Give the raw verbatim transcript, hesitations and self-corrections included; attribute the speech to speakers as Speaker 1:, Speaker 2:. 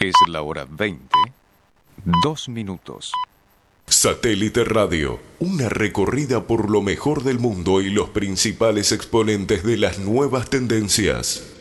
Speaker 1: Es la hora veinte, dos minutos.
Speaker 2: Satélite Radio, una recorrida por lo mejor del mundo y los principales exponentes de las nuevas tendencias.